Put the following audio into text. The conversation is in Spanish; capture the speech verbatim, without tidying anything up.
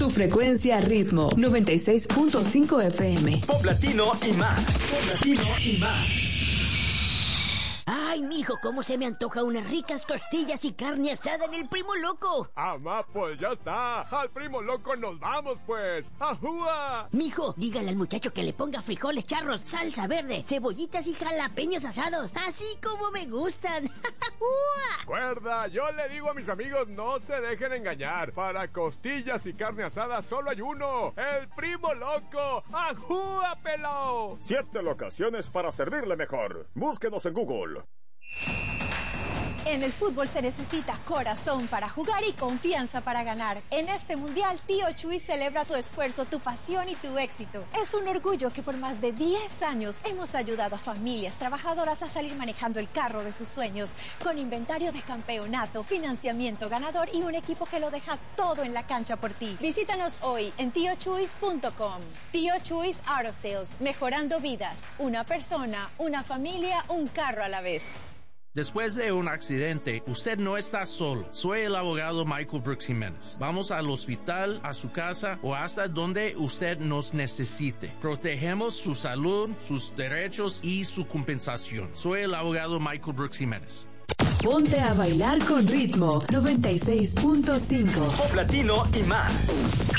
Tu frecuencia ritmo noventa y seis punto cinco F M. Pop latino y más. Pop latino y más. Ay, mijo, cómo se me antoja unas ricas costillas y carne asada en el Primo Loco. Amá, pues ya está. Al Primo Loco nos vamos, pues. ¡Ajúa! Mijo, dígale al muchacho que le ponga frijoles charros, salsa verde, cebollitas y jalapeños asados, así como me gustan. Recuerda, yo le digo a mis amigos, no se dejen engañar. Para costillas y carne asada solo hay uno. El Primo Loco. ¡Ajúa, pelao! Siete locaciones para servirle mejor. Búsquenos en Google. En el fútbol se necesita corazón para jugar y confianza para ganar. En este mundial, Tío Chuy celebra tu esfuerzo, tu pasión y tu éxito. Es un orgullo que por más de diez años hemos ayudado a familias trabajadoras a salir manejando el carro de sus sueños, con inventario de campeonato, financiamiento ganador y un equipo que lo deja todo en la cancha por ti. Visítanos hoy en tío chuys punto com. Tío Chuys Auto Sales, mejorando vidas. Una persona, una familia, un carro a la vez. Después de un accidente, usted no está solo. Soy el abogado Michael Brooks Jiménez. Vamos al hospital, a su casa o hasta donde usted nos necesite. Protegemos su salud, sus derechos y su compensación. Soy el abogado Michael Brooks Jiménez. Ponte a bailar con ritmo noventa y seis punto cinco. Pop latino y más.